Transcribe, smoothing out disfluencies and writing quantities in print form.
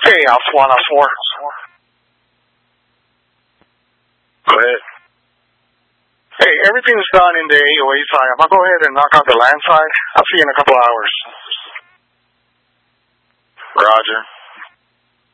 Okay, Alpha 1, Alpha 4. Go ahead. Hey, everything's done in the AOA side. I'm going to go ahead and knock out the land side. I'll see you in a couple hours. Roger.